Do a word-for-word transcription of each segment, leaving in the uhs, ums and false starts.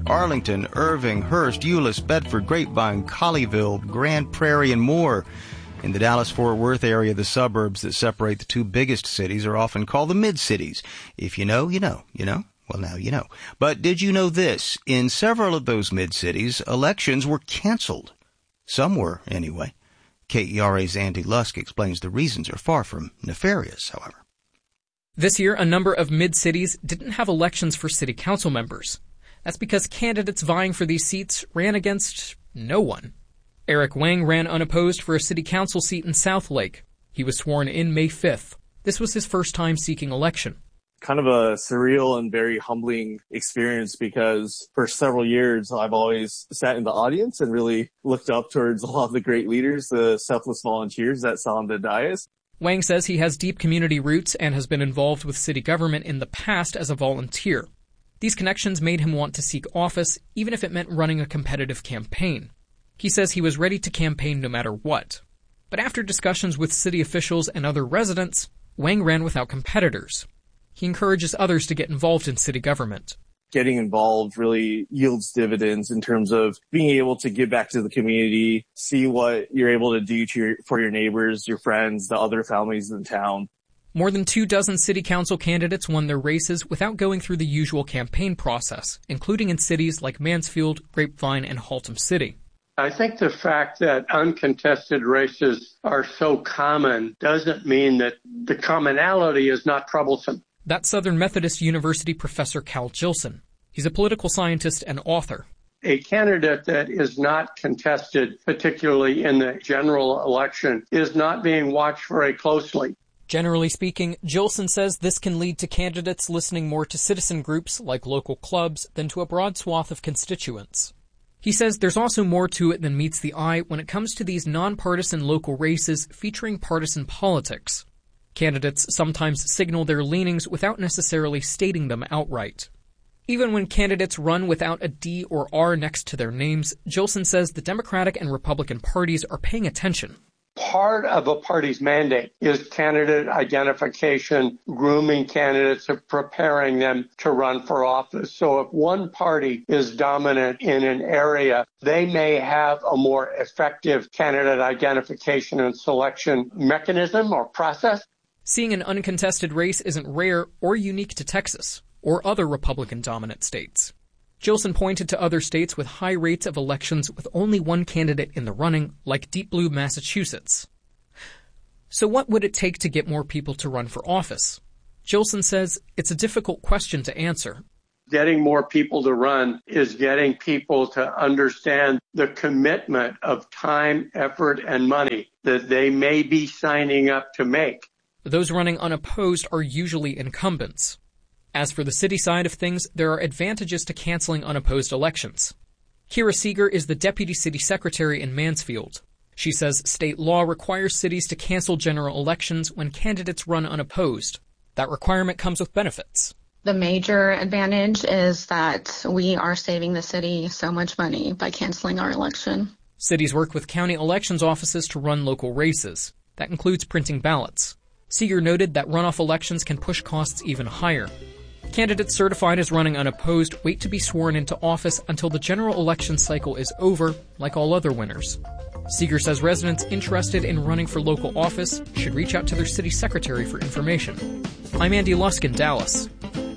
Arlington, Irving, Hurst, Euless, Bedford, Grapevine, Colleyville, Grand Prairie, and more. In the Dallas-Fort Worth area, the suburbs that separate the two biggest cities are often called the mid-cities. If you know, you know. You know? Well, now you know. But did you know this? In several of those mid-cities, elections were canceled. Some were, anyway. K E R A's Andy Lusk explains the reasons are far from nefarious, however. This year, a number of mid-cities didn't have elections for city council members. That's because candidates vying for these seats ran against no one. Eric Wang ran unopposed for a city council seat in Southlake. He was sworn in May fifth. This was his first time seeking election. Kind of a surreal and very humbling experience because for several years I've always sat in the audience and really looked up towards a lot of the great leaders, the selfless volunteers that sat on the dais. Wang says he has deep community roots and has been involved with city government in the past as a volunteer. These connections made him want to seek office, even if it meant running a competitive campaign. He says he was ready to campaign no matter what. But after discussions with city officials and other residents, Wang ran without competitors. He encourages others to get involved in city government. Getting involved really yields dividends in terms of being able to give back to the community, see what you're able to do to your, for your neighbors, your friends, the other families in town. More than two dozen city council candidates won their races without going through the usual campaign process, including in cities like Mansfield, Grapevine, and Haltom City. I think the fact that uncontested races are so common doesn't mean that the commonality is not troublesome. That's Southern Methodist University professor Cal Jilson. He's a political scientist and author. A candidate that is not contested, particularly in the general election, is not being watched very closely. Generally speaking, Jilson says this can lead to candidates listening more to citizen groups like local clubs than to a broad swath of constituents. He says there's also more to it than meets the eye when it comes to these nonpartisan local races featuring partisan politics. Candidates sometimes signal their leanings without necessarily stating them outright. Even when candidates run without a D or R next to their names, Jilson says the Democratic and Republican parties are paying attention. Part of a party's mandate is candidate identification, grooming candidates, and preparing them to run for office. So if one party is dominant in an area, they may have a more effective candidate identification and selection mechanism or process. Seeing an uncontested race isn't rare or unique to Texas or other Republican-dominant states. Jilson pointed to other states with high rates of elections with only one candidate in the running, like Deep Blue Massachusetts. So what would it take to get more people to run for office? Jilson says it's a difficult question to answer. Getting more people to run is getting people to understand the commitment of time, effort, and money that they may be signing up to make. Those running unopposed are usually incumbents. As for the city side of things, there are advantages to canceling unopposed elections. Kira Seeger is the deputy city secretary in Mansfield. She says state law requires cities to cancel general elections when candidates run unopposed. That requirement comes with benefits. The major advantage is that we are saving the city so much money by canceling our election. Cities work with county elections offices to run local races. That includes printing ballots. Seeger noted that runoff elections can push costs even higher. Candidates certified as running unopposed wait to be sworn into office until the general election cycle is over, like all other winners. Seeger says residents interested in running for local office should reach out to their city secretary for information. I'm Andy Lusk in Dallas.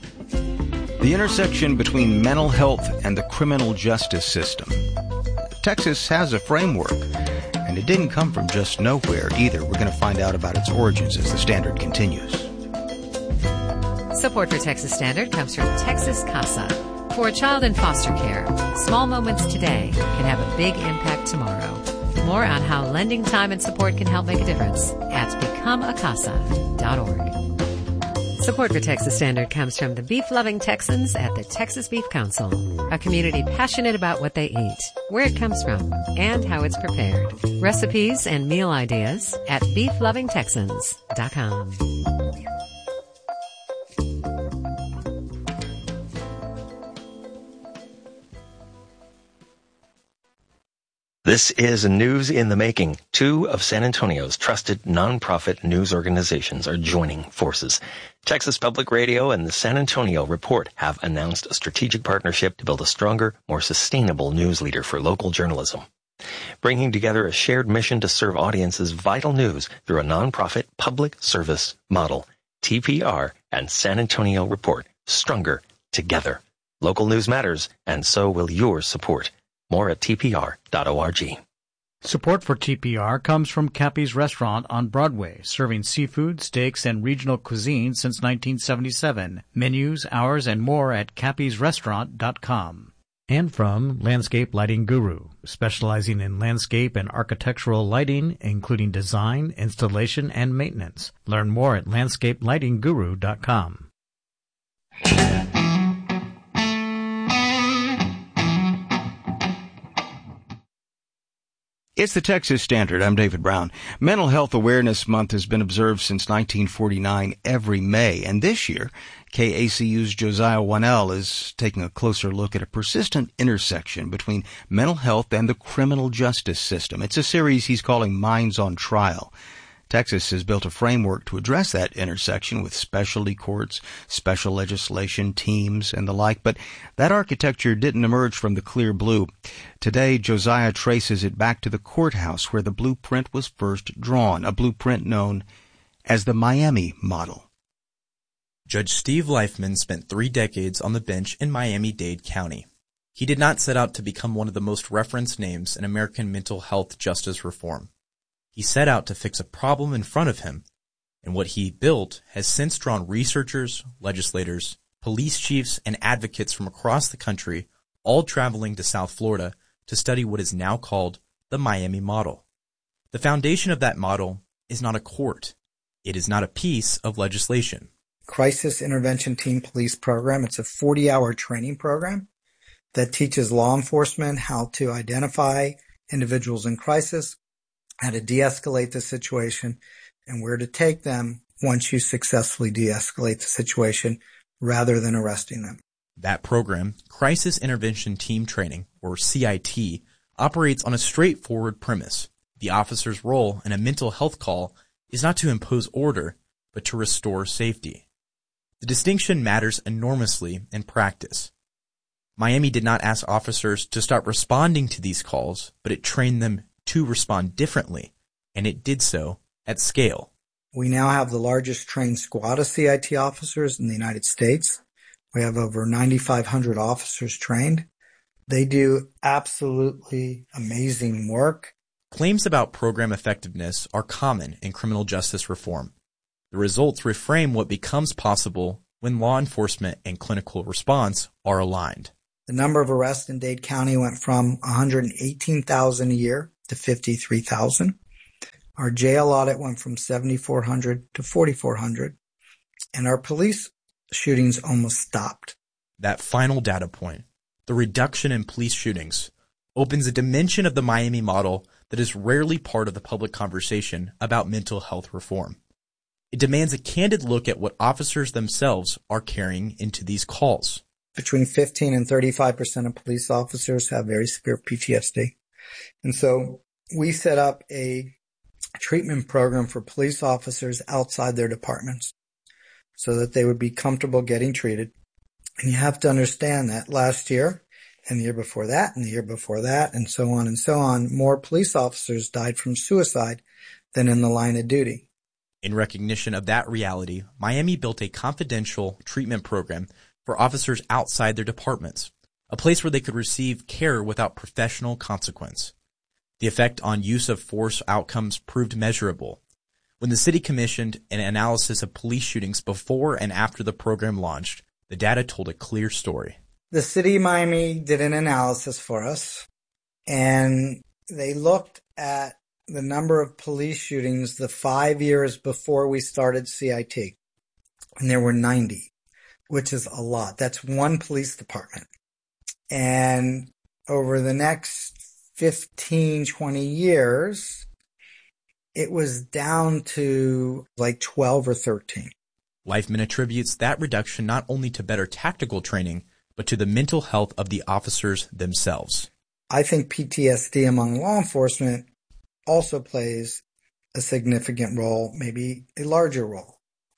The intersection between mental health and the criminal justice system. Texas has a framework, and it didn't come from just nowhere either. We're going to find out about its origins as the Standard continues. Support for Texas Standard comes from Texas CASA. For a child in foster care, small moments today can have a big impact tomorrow. More on how lending time and support can help make a difference at become a casa dot org. Support for Texas Standard comes from the beef-loving Texans at the Texas Beef Council, a community passionate about what they eat, where it comes from, and how it's prepared. Recipes and meal ideas at beef loving texans dot com. This is News in the Making. Two of San Antonio's trusted nonprofit news organizations are joining forces. Texas Public Radio and the San Antonio Report have announced a strategic partnership to build a stronger, more sustainable news leader for local journalism. Bringing together a shared mission to serve audiences vital news through a nonprofit public service model. T P R and San Antonio Report. Stronger together. Local news matters, and so will your support. More at T P R dot org. Support for T P R comes from Cappy's Restaurant on Broadway, serving seafood, steaks, and regional cuisine since nineteen seventy-seven. Menus, hours, and more at cappys restaurant dot com. And from Landscape Lighting Guru, specializing in landscape and architectural lighting, including design, installation, and maintenance. Learn more at landscape lighting guru dot com. It's the Texas Standard. I'm David Brown. Mental Health Awareness Month has been observed since nineteen forty-nine every May, and this year, K A C U's Josiah Wanell is taking a closer look at a persistent intersection between mental health and the criminal justice system. It's a series he's calling Minds on Trial. Texas has built a framework to address that intersection with specialty courts, special legislation, teams, and the like, but that architecture didn't emerge from the clear blue. Today, Josiah traces it back to the courthouse where the blueprint was first drawn, a blueprint known as the Miami Model. Judge Steve Leifman spent three decades on the bench in Miami-Dade County. He did not set out to become one of the most referenced names in American mental health justice reform. He set out to fix a problem in front of him, and what he built has since drawn researchers, legislators, police chiefs, and advocates from across the country, all traveling to South Florida to study what is now called the Miami Model. The foundation of that model is not a court. It is not a piece of legislation. Crisis Intervention Team Police Program. It's a forty-hour training program that teaches law enforcement how to identify individuals in crisis, how to de-escalate the situation, and where to take them once you successfully de-escalate the situation rather than arresting them. That program, Crisis Intervention Team Training, or C I T, operates on a straightforward premise. The officer's role in a mental health call is not to impose order, but to restore safety. The distinction matters enormously in practice. Miami did not ask officers to start responding to these calls, but it trained them to respond differently, and it did so at scale. We now have the largest trained squad of C I T officers in the United States. We have over ninety-five hundred officers trained. They do absolutely amazing work. Claims about program effectiveness are common in criminal justice reform. The results reframe what becomes possible when law enforcement and clinical response are aligned. The number of arrests in Dade County went from one hundred eighteen thousand a year to fifty-three thousand. Our jail audit went from seventy-four hundred to forty-four hundred. And our police shootings almost stopped. That final data point, the reduction in police shootings, opens a dimension of the Miami Model that is rarely part of the public conversation about mental health reform. It demands a candid look at what officers themselves are carrying into these calls. Between fifteen and thirty-five percent of police officers have very severe P T S D. And so we set up a treatment program for police officers outside their departments so that they would be comfortable getting treated. And you have to understand that last year and the year before that and the year before that and so on and so on, more police officers died from suicide than in the line of duty. In recognition of that reality, Miami built a confidential treatment program for officers outside their departments, a place where they could receive care without professional consequence. The effect on use of force outcomes proved measurable. When the city commissioned an analysis of police shootings before and after the program launched, the data told a clear story. The city of Miami did an analysis for us, and they looked at the number of police shootings the five years before we started C I T, and there were ninety, which is a lot. That's one police department. And over the next fifteen, twenty years, it was down to like twelve or thirteen. Leifman attributes that reduction not only to better tactical training, but to the mental health of the officers themselves. I think P T S D among law enforcement also plays a significant role, maybe a larger role.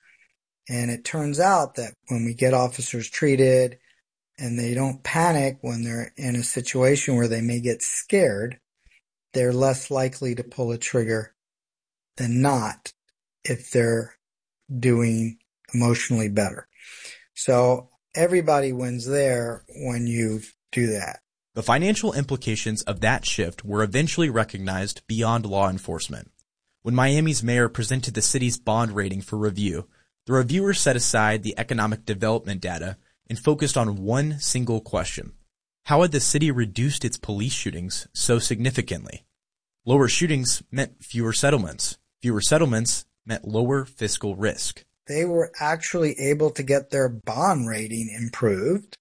And it turns out that when we get officers treated and they don't panic when they're in a situation where they may get scared, they're less likely to pull a trigger than not if they're doing emotionally better. So everybody wins there when you do that. The financial implications of that shift were eventually recognized beyond law enforcement. When Miami's mayor presented the city's bond rating for review, the reviewer set aside the economic development data and focused on one single question. How had the city reduced its police shootings so significantly? Lower shootings meant fewer settlements. Fewer settlements meant lower fiscal risk. They were actually able to get their bond rating improved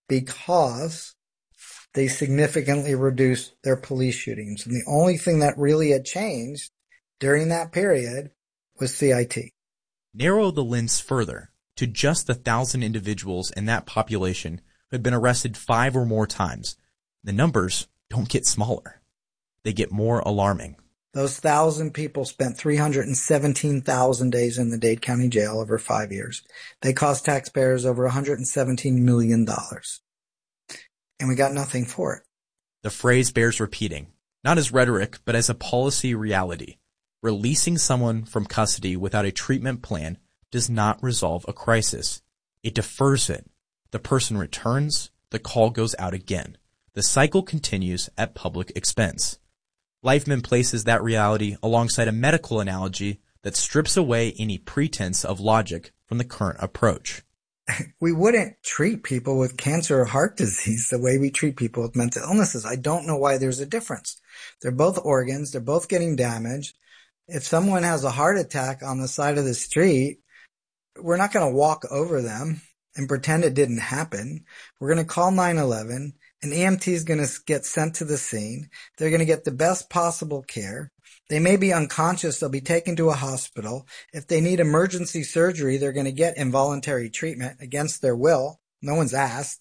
because they significantly reduced their police shootings. And the only thing that really had changed during that period was C I T. Narrow the lens further to just the thousand individuals in that population who had been arrested five or more times. The numbers don't get smaller. They get more alarming. Those thousand people spent three hundred seventeen thousand days in the Dade County Jail over five years. They cost taxpayers over one hundred seventeen million dollars. And we got nothing for it. The phrase bears repeating, not as rhetoric, but as a policy reality. Releasing someone from custody without a treatment plan does not resolve a crisis. It defers it. The person returns, the call goes out again. The cycle continues at public expense. Leifman places that reality alongside a medical analogy that strips away any pretense of logic from the current approach. We wouldn't treat people with cancer or heart disease the way we treat people with mental illnesses. I don't know why there's a difference. They're both organs. They're both getting damaged. If someone has a heart attack on the side of the street, we're not going to walk over them and pretend it didn't happen. We're going to call nine one one. An E M T is going to get sent to the scene. They're going to get the best possible care. They may be unconscious. They'll be taken to a hospital. If they need emergency surgery, they're going to get involuntary treatment against their will. No one's asked.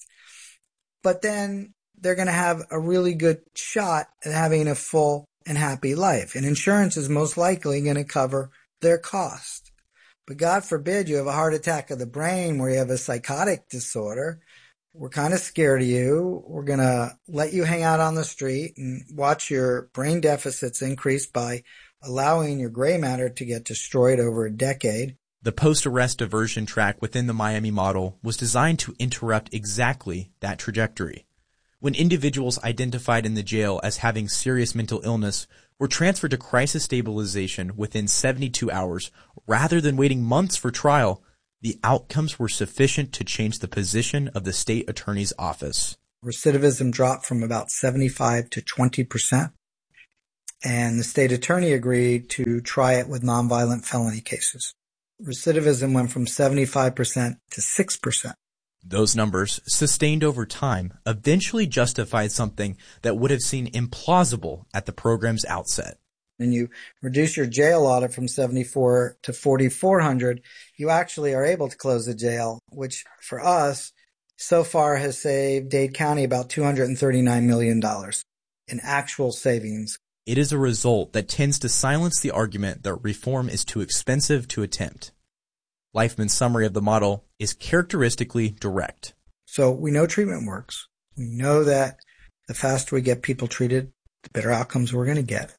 But then they're going to have a really good shot at having a full and happy life. And insurance is most likely going to cover their cost. But God forbid you have a heart attack of the brain where you have a psychotic disorder. We're kind of scared of you. We're going to let you hang out on the street and watch your brain deficits increase by allowing your gray matter to get destroyed over a decade. The post-arrest diversion track within the Miami model was designed to interrupt exactly that trajectory. When individuals identified in the jail as having serious mental illness were transferred to crisis stabilization within seventy-two hours rather than waiting months for trial, the outcomes were sufficient to change the position of the state attorney's office. Recidivism dropped from about seventy-five to twenty percent, and the state attorney agreed to try it with nonviolent felony cases. Recidivism went from seventy-five percent to six percent. Those numbers, sustained over time, eventually justified something that would have seemed implausible at the program's outset. And you reduce your jail audit from seventy-four to forty-four hundred, you actually are able to close the jail, which for us so far has saved Dade County about two hundred thirty-nine million dollars in actual savings. It is a result that tends to silence the argument that reform is too expensive to attempt. Leifman's summary of the model is characteristically direct. So we know treatment works. We know that the faster we get people treated, the better outcomes we're going to get.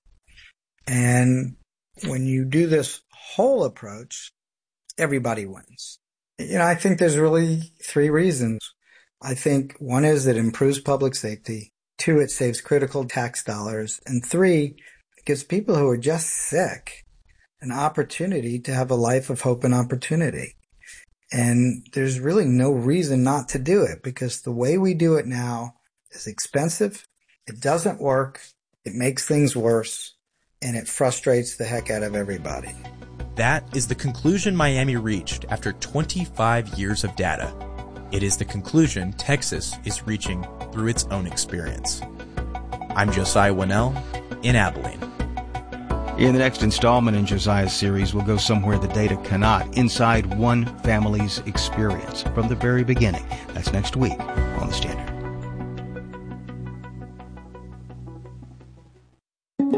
And when you do this whole approach, everybody wins. You know, I think there's really three reasons. I think one is it improves public safety. Two, it saves critical tax dollars. And three, it gives people who are just sick an opportunity to have a life of hope and opportunity. And there's really no reason not to do it, because the way we do it now is expensive. It doesn't work. It makes things worse. And it frustrates the heck out of everybody. That is the conclusion Miami reached after twenty-five years of data. It is the conclusion Texas is reaching through its own experience. I'm Josiah Winnell in Abilene. In the next installment in Josiah's series, we'll go somewhere the data cannot, inside one family's experience from the very beginning. That's next week on The Standard.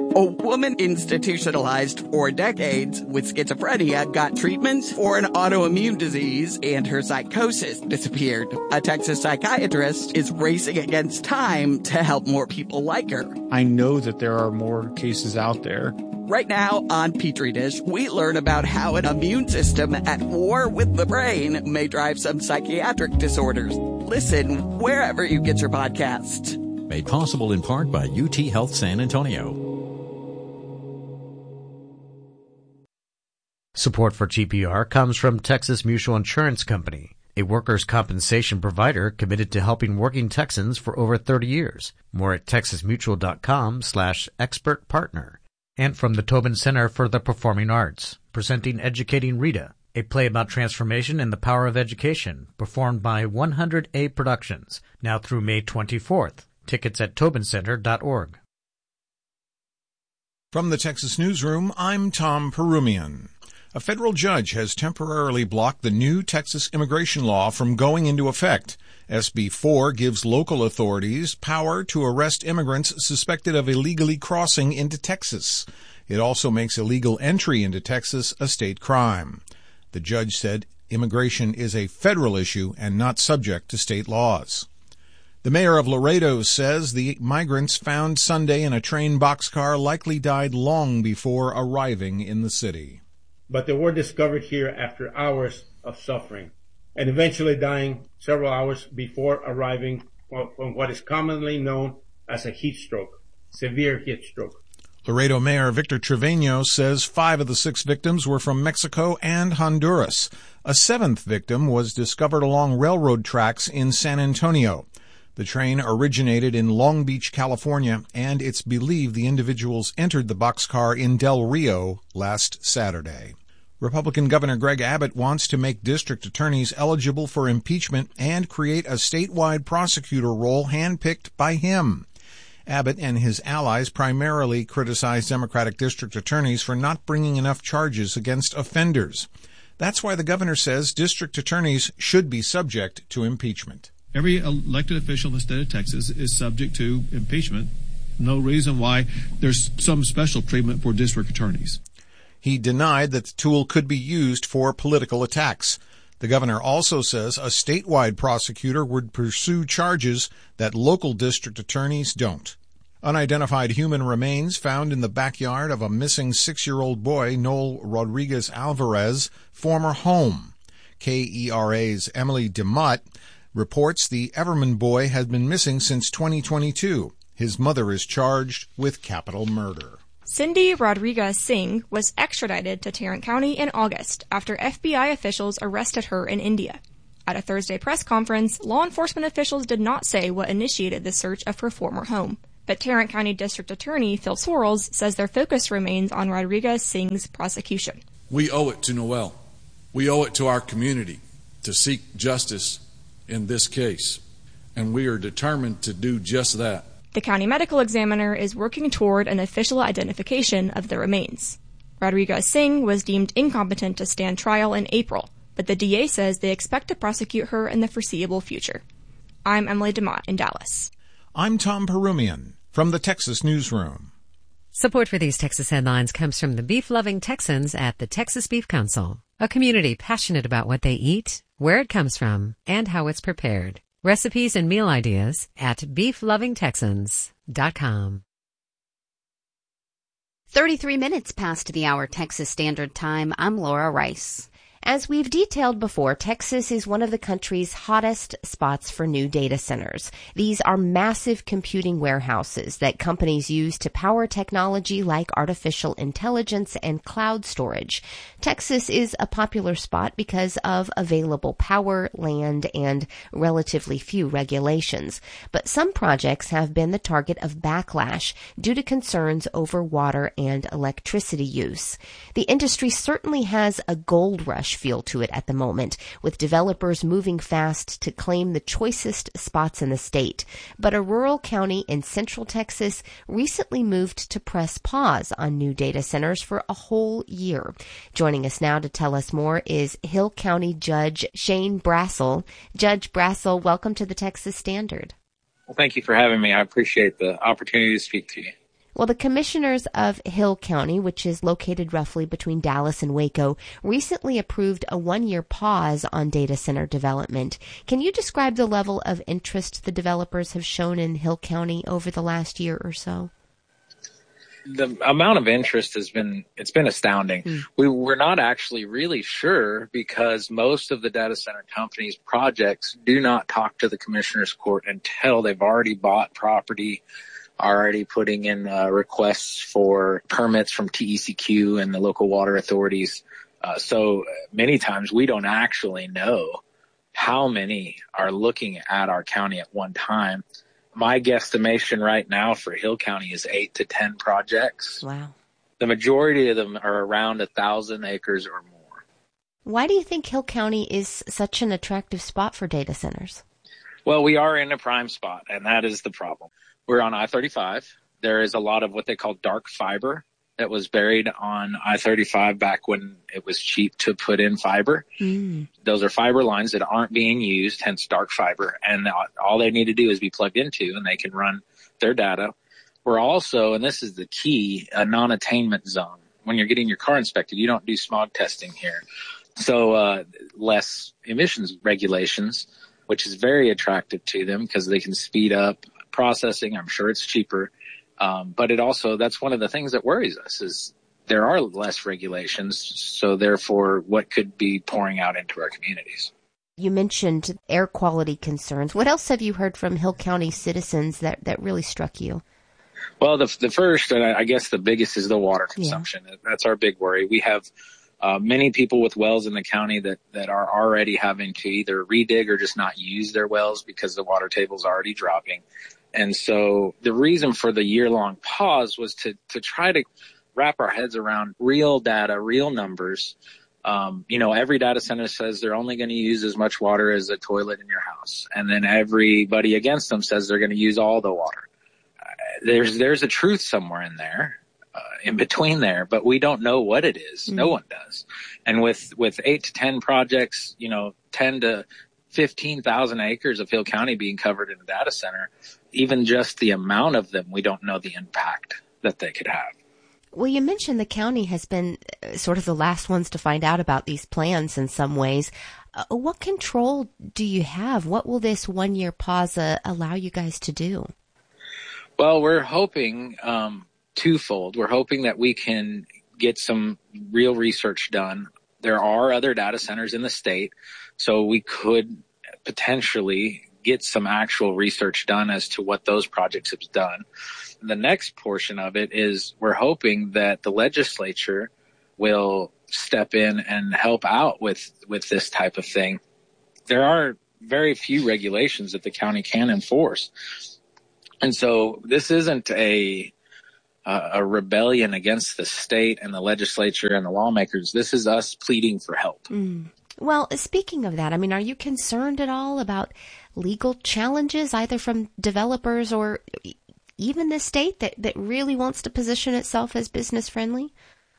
A woman institutionalized for decades with schizophrenia got treatment for an autoimmune disease and her psychosis disappeared. A Texas psychiatrist is racing against time to help more people like her. I know that there are more cases out there. Right now on Petri Dish, we learn about how an immune system at war with the brain may drive some psychiatric disorders. Listen wherever you get your podcasts. Made possible in part by U T Health San Antonio. Support for G P R comes from Texas Mutual Insurance Company, a workers' compensation provider committed to helping working Texans for over thirty years. More at texasmutual.com slash expert partner. And from the Tobin Center for the Performing Arts, presenting Educating Rita, a play about transformation and the power of education, performed by one hundred A Productions, now through May twenty-fourth. Tickets at tobin center dot org. From the Texas Newsroom, I'm Tom Perumian. A federal judge has temporarily blocked the new Texas immigration law from going into effect. S B four gives local authorities power to arrest immigrants suspected of illegally crossing into Texas. It also makes illegal entry into Texas a state crime. The judge said immigration is a federal issue and not subject to state laws. The mayor of Laredo says the migrants found Sunday in a train boxcar likely died long before arriving in the city. But they were discovered here after hours of suffering and eventually dying several hours before arriving from what is commonly known as a heat stroke, severe heat stroke. Laredo Mayor Victor Trevino says five of the six victims were from Mexico and Honduras. A seventh victim was discovered along railroad tracks in San Antonio. The train originated in Long Beach, California, and it's believed the individuals entered the boxcar in Del Rio last Saturday. Republican Governor Greg Abbott wants to make district attorneys eligible for impeachment and create a statewide prosecutor role handpicked by him. Abbott and his allies primarily criticize Democratic district attorneys for not bringing enough charges against offenders. That's why the governor says district attorneys should be subject to impeachment. Every elected official in the state of Texas is subject to impeachment. No reason why there's some special treatment for district attorneys. He denied that the tool could be used for political attacks. The governor also says a statewide prosecutor would pursue charges that local district attorneys don't. Unidentified human remains found in the backyard of a missing six-year-old boy, Noel Rodriguez Alvarez, former home. K E R A's Emily DeMott reports the Everman boy has been missing since twenty twenty-two. His mother is charged with capital murder. Cindy Rodriguez Singh was extradited to Tarrant County in August after F B I officials arrested her in India. At a Thursday press conference, law enforcement officials did not say what initiated the search of her former home. But Tarrant County District Attorney Phil Sorrells says their focus remains on Rodriguez Singh's prosecution. We owe it to Noel. We owe it to our community to seek justice in this case, and we are determined to do just that. The county medical examiner is working toward an official identification of the remains. Rodriguez Singh was deemed incompetent to stand trial in April, but the D A says they expect to prosecute her in the foreseeable future. I'm Emily DeMott in Dallas. I'm Tom Perumian from the Texas Newsroom. Support for these Texas headlines comes from the beef-loving Texans at the Texas Beef Council, a community passionate about what they eat, where it comes from, and how it's prepared. Recipes and meal ideas at beef loving texans dot com. thirty-three minutes past the hour Texas Standard Time, I'm Laura Rice. As we've detailed before, Texas is one of the country's hottest spots for new data centers. These are massive computing warehouses that companies use to power technology like artificial intelligence and cloud storage. Texas is a popular spot because of available power, land, and relatively few regulations. But some projects have been the target of backlash due to concerns over water and electricity use. The industry certainly has a gold rush feel to it at the moment, with developers moving fast to claim the choicest spots in the state. But a rural county in central Texas recently moved to press pause on new data centers for a whole year. Joining us now to tell us more is Hill County Judge Shane Brassel. Judge Brassel, welcome to the Texas Standard. Well, thank you for having me. I appreciate the opportunity to speak to you. Well, the commissioners of Hill County, which is located roughly between Dallas and Waco, recently approved a one-year pause on data center development. Can you describe the level of interest the developers have shown in Hill County over the last year or so? The amount of interest has been, it's been astounding. Mm. We we're not actually really sure because most of the data center companies' projects do not talk to the commissioner's court until they've already bought property, already putting in uh, requests for permits from T E C Q and the local water authorities. Uh, so many times we don't actually know how many are looking at our county at one time. My guesstimation right now for Hill County is eight to ten projects. Wow. The majority of them are around a thousand acres or more. Why do you think Hill County is such an attractive spot for data centers? Well, we are in a prime spot, and that is the problem. We're on I thirty-five. There is a lot of what they call dark fiber that was buried on I thirty-five back when it was cheap to put in fiber. Mm. Those are fiber lines that aren't being used, hence dark fiber. And all they need to do is be plugged into and they can run their data. We're also, and this is the key, a non-attainment zone. When you're getting your car inspected, you don't do smog testing here. So uh, less emissions regulations, which is very attractive to them because they can speed up processing. I'm sure it's cheaper. Um, but it also, that's one of the things that worries us is there are less regulations. So therefore, what could be pouring out into our communities? You mentioned air quality concerns. What else have you heard from Hill County citizens that, that really struck you? Well, the, the first, and I guess the biggest, is the water consumption. Yeah. That's our big worry. We have uh, many people with wells in the county that, that are already having to either redig or just not use their wells because the water table is already dropping. And so the reason for the year-long pause was to, to try to wrap our heads around real data, real numbers. Um, you know, every data center says they're only going to use as much water as a toilet in your house. And then everybody against them says they're going to use all the water. Uh, there's, there's a truth somewhere in there, uh, in between there, but we don't know what it is. Mm-hmm. No one does. And with, with eight to ten projects, you know, ten to fifteen thousand acres of Hill County being covered in a data center, even just the amount of them, we don't know the impact that they could have. Well, you mentioned the county has been sort of the last ones to find out about these plans in some ways. Uh, what control do you have? What will this one-year pause uh, allow you guys to do? Well, we're hoping um, twofold. We're hoping that we can get some real research done. There are other data centers in the state, so we could potentially get some actual research done as to what those projects have done. The next portion of it is we're hoping that the legislature will step in and help out with, with this type of thing. There are very few regulations that the county can enforce. And so this isn't a, uh, a rebellion against the state and the legislature and the lawmakers. This is us pleading for help. Mm. Well, speaking of that, I mean, are you concerned at all about legal challenges, either from developers or even the state that, that really wants to position itself as business friendly?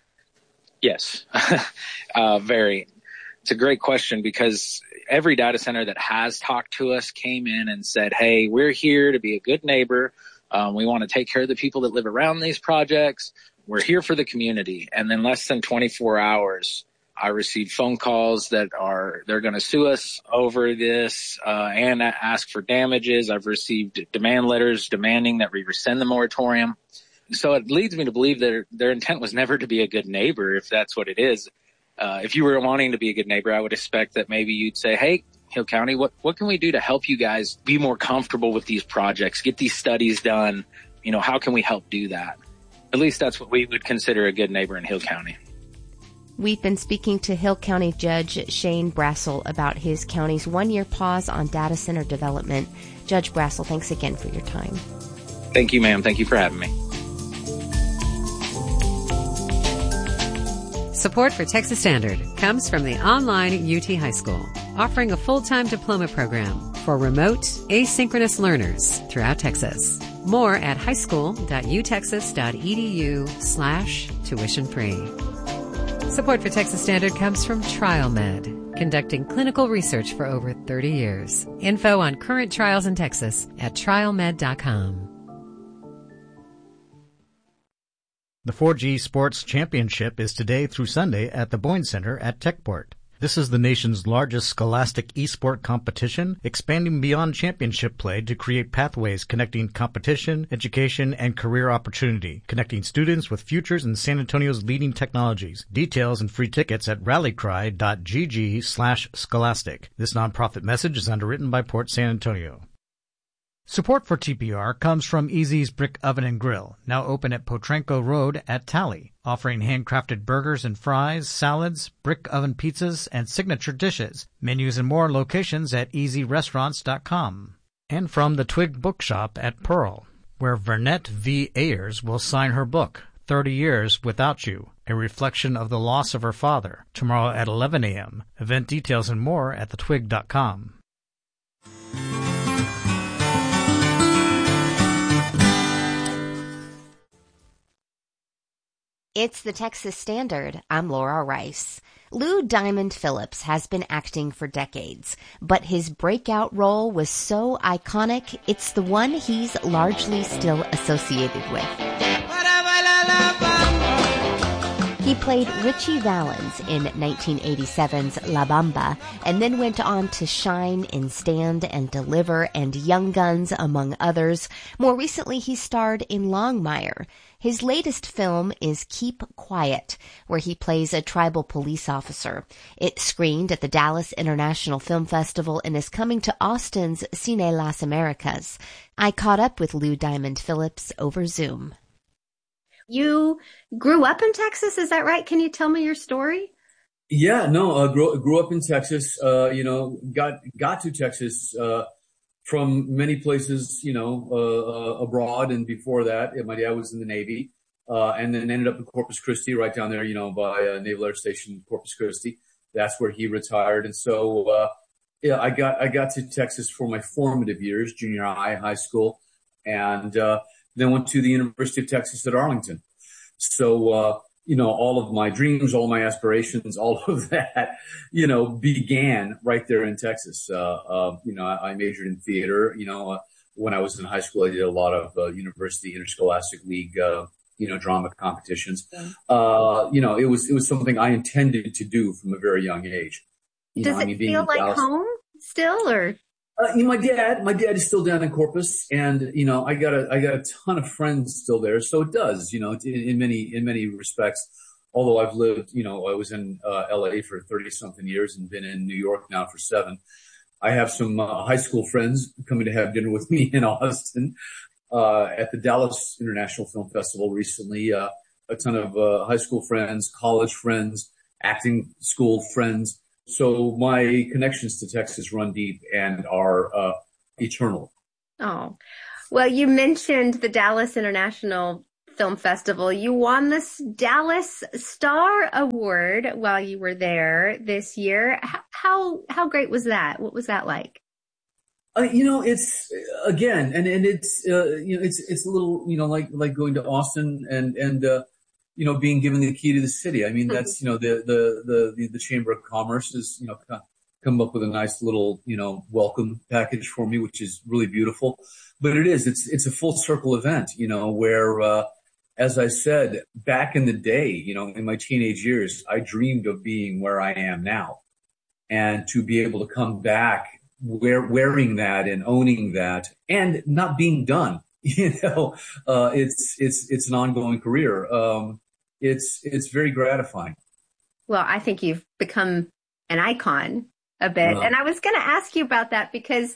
Yes, uh, very. It's a great question because every data center that has talked to us came in and said, hey, we're here to be a good neighbor. Um, we want to take care of the people that live around these projects. We're here for the community. And then less than twenty-four hours, I received phone calls that are, they're going to sue us over this uh, and ask for damages. I've received demand letters demanding that we rescind the moratorium. So it leads me to believe that their, their intent was never to be a good neighbor, if that's what it is. Uh, if you were wanting to be a good neighbor, I would expect that maybe you'd say, hey, Hill County, what, what can we do to help you guys be more comfortable with these projects, get these studies done? You know, how can we help do that? At least that's what we would consider a good neighbor in Hill County. We've been speaking to Hill County Judge Shane Brassel about his county's one-year pause on data center development. Judge Brassel, thanks again for your time. Thank you, ma'am. Thank you for having me. Support for Texas Standard comes from the online U T High School, offering a full-time diploma program for remote, asynchronous learners throughout Texas. More at highschool.utexas.edu slash tuition free. Support for Texas Standard comes from TrialMed, conducting clinical research for over thirty years. Info on current trials in Texas at trial med dot com. The four G Sports Championship is today through Sunday at the Boyne Center at Techport. This is the nation's largest scholastic esport competition, expanding beyond championship play to create pathways connecting competition, education, and career opportunity, connecting students with futures in San Antonio's leading technologies. Details and free tickets at rallycry.gg slash scholastic. This nonprofit message is underwritten by Port San Antonio. Support for T P R comes from Easy's Brick Oven and Grill, now open at Potranco Road at Tally, offering handcrafted burgers and fries, salads, brick oven pizzas, and signature dishes. Menus and more locations at easy restaurants dot com. And from the Twig Bookshop at Pearl, where Vernette V. Ayers will sign her book, thirty years Without You, a reflection of the loss of her father, tomorrow at eleven a.m. Event details and more at the twig dot com. It's the Texas Standard. I'm Laura Rice. Lou Diamond Phillips has been acting for decades, but his breakout role was so iconic, it's the one he's largely still associated with. He played Richie Valens in nineteen eighty-seven's La Bamba, and then went on to shine in Stand and Deliver and Young Guns, among others. More recently, he starred in Longmire. His latest film is Keep Quiet, where he plays a tribal police officer. It screened at the Dallas International Film Festival and is coming to Austin's Cine Las Americas. I caught up with Lou Diamond Phillips over Zoom. You grew up in Texas, is that right? Can you tell me your story? Yeah, no, uh, grew, grew up in Texas, uh, you know, got, got to Texas, uh, from many places, you know, uh, uh, abroad. And before that, my dad was in the Navy, uh, and then ended up in Corpus Christi, right down there, you know, by uh, Naval Air Station, Corpus Christi. That's where he retired. And so, uh, yeah, I got, I got to Texas for my formative years, junior high, high school, and, uh, then went to the University of Texas at Arlington. So, uh, you know, all of my dreams, all my aspirations, all of that, you know, began right there in Texas. Uh, uh, you know, I, I majored in theater. You know, uh, when I was in high school, I did a lot of uh, university interscholastic league, uh, you know, drama competitions. Uh, you know, it was, it was something I intended to do from a very young age. You Does know, it I mean, being feel like Dallas, home still, or? Uh, you know, my dad, my dad is still down in Corpus, and, you know, I got a, I got a ton of friends still there. So it does, you know, in, in many, in many respects, although I've lived, you know, I was in uh, L A for thirty something years and been in New York now for seven. I have some uh, high school friends coming to have dinner with me in Austin, uh, at the Dallas International Film Festival recently. Uh, a ton of, uh, high school friends, college friends, acting school friends. So my connections to Texas run deep and are uh, eternal. Oh, well, you mentioned the Dallas International Film Festival. You won this Dallas Star Award while you were there this year. How how, how great was that? What was that like? Uh, you know, it's again, and and it's uh, you know, it's it's a little, you know, like like going to Austin and and. Uh, you know, being given the key to the city. I mean, that's, you know, the, the, the, the Chamber of Commerce has, you know, come up with a nice little, you know, welcome package for me, which is really beautiful. But it is, it's, it's a full circle event, you know, where, uh, as I said, back in the day, you know, in my teenage years, I dreamed of being where I am now, and to be able to come back wear, wearing that and owning that and not being done. You know, uh, it's, it's, it's an ongoing career. Um, it's, it's very gratifying. Well, I think you've become an icon a bit. Wow. And I was going to ask you about that because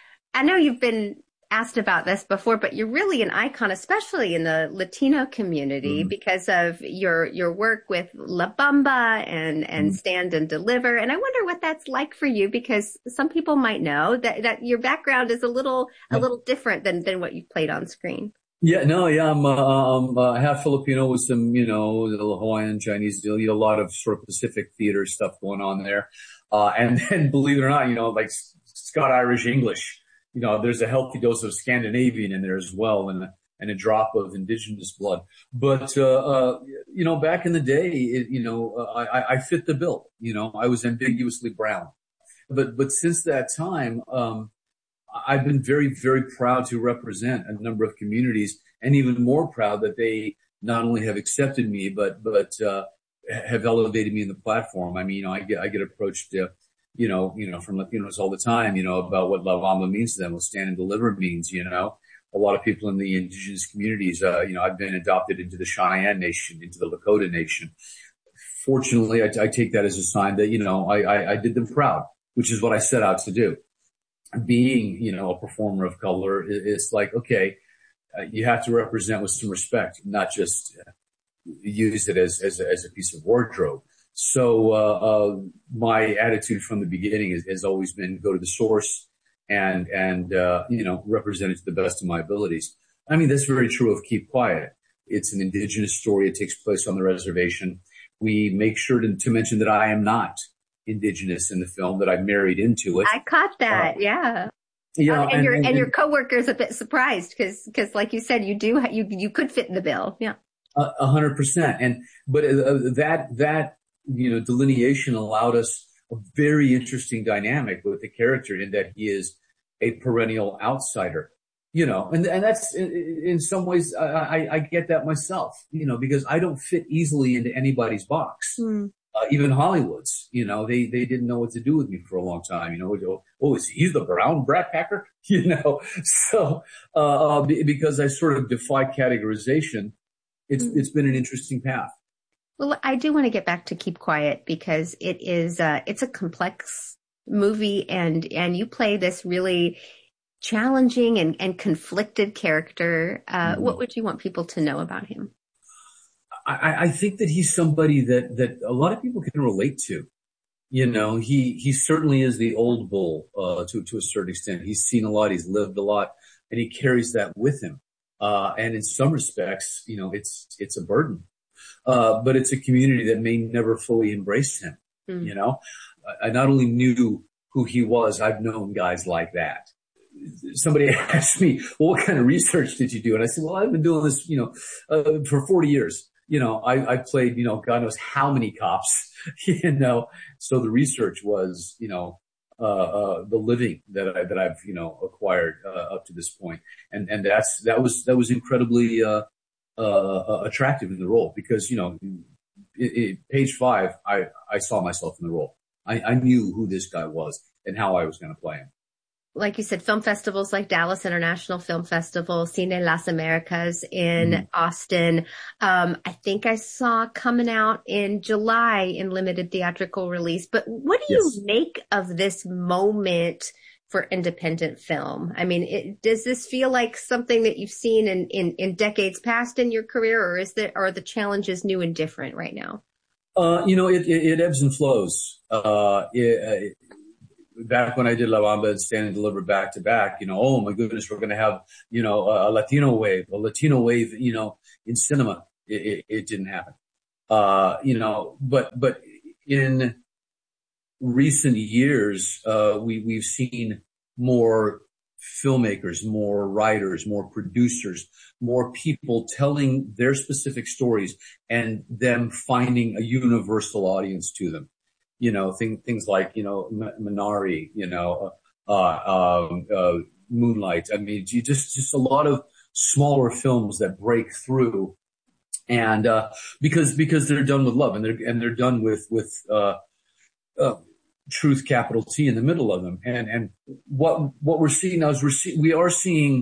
I know you've been asked about this before, but you're really an icon, especially in the Latino community, mm-hmm. because of your, your work with La Bamba and, and mm-hmm. Stand and Deliver. And I wonder what that's like for you, because some people might know that, that your background is a little, a little different than, than what you've played on screen. Yeah, no, yeah, I'm, uh, I'm uh, half Filipino with some, you know, Hawaiian, Chinese, you know, a lot of sort of Pacific theater stuff going on there. Uh, and then believe it or not, you know, like Scott Irish English. You know, there's a healthy dose of Scandinavian in there as well, and a, and a drop of indigenous blood. But, uh, uh, you know, back in the day, it, you know, uh, I, I fit the bill. You know, I was ambiguously brown. But, but since that time, um, I've been very, very proud to represent a number of communities, and even more proud that they not only have accepted me, but, but, uh, have elevated me in the platform. I mean, you know, I get, I get approached, uh, you know, you know, from Latinos all the time, you know, about what La Bamba means to them, what Stand and Deliver means, you know. A lot of people in the indigenous communities, uh, you know, I've been adopted into the Cheyenne Nation, into the Lakota Nation. Fortunately, I, I take that as a sign that, you know, I, I, I did them proud, which is what I set out to do. Being, you know, a performer of color, it's like, okay, uh, you have to represent with some respect, not just uh, use it as, as, a, as a piece of wardrobe. So, uh, uh, my attitude from the beginning is, has always been go to the source and, and, uh, you know, represent it to the best of my abilities. I mean, that's very true of Keep Quiet. It's an indigenous story. It takes place on the reservation. We make sure to, to mention that I am not indigenous in the film, that I married into it. I caught that. Uh, yeah. Yeah. Uh, and, and your, and, and your coworker's a bit surprised because, because like you said, you do, you, you could fit in the bill. Yeah. A hundred percent. And, but uh, that, that, you know, delineation allowed us a very interesting dynamic with the character in that he is a perennial outsider, you know, and, and that's in, in some ways, I, I, I get that myself, you know, because I don't fit easily into anybody's box. Mm. Uh, even Hollywood's, you know, they, they didn't know what to do with me for a long time, you know, go, oh, is he the brown brat packer? You know, so, uh, uh because I sort of defy categorization, it's, mm. it's been an interesting path. Well, I do want to get back to Keep Quiet because it is, uh, it's a complex movie and, and you play this really challenging and, and conflicted character. Uh, mm-hmm. What would you want people to know about him? I, I think that he's somebody that, that a lot of people can relate to. You know, he, he certainly is the old bull, uh, to, to a certain extent. He's seen a lot, he's lived a lot, and he carries that with him. Uh, and in some respects, you know, it's, it's a burden. Uh, but it's a community that may never fully embrace him. Mm. You know, I not only knew who he was, I've known guys like that. Somebody asked me, well, what kind of research did you do? And I said, well, I've been doing this, you know, uh, for forty years. You know, I, I played, you know, God knows how many cops, you know, so the research was, you know, uh, uh, the living that I, that I've, you know, acquired, uh, up to this point. And, and that's, that was, that was incredibly, uh, Uh, attractive in the role because, you know, it, it, page five, I, I saw myself in the role. I, I knew who this guy was and how I was going to play him. Like you said, film festivals like Dallas International Film Festival, Cine Las Americas in mm-hmm. Austin. Um, I think I saw coming out in July in limited theatrical release. But what do yes. you make of this moment for independent film? I mean, it, does this feel like something that you've seen in, in, in decades past in your career, or is that, are the challenges new and different right now? Uh, you know, it, it, it ebbs and flows. Uh, it, it, back when I did La Bamba and Stand and Deliver back to back, you know, oh my goodness, we're going to have, you know, a Latino wave, a Latino wave, you know, in cinema. It, it, it didn't happen. Uh, you know, but, but in recent years, uh, we, we've seen more filmmakers, more writers, more producers, more people telling their specific stories and them finding a universal audience to them. You know, thing, things like, you know, Minari, you know, uh, um, uh, Moonlight. I mean, you just, just a lot of smaller films that break through. And, uh, because, because they're done with love and they're, and they're done with, with, uh, uh, truth, capital T in the middle of them. And, and what, what we're seeing now is we're see, we are seeing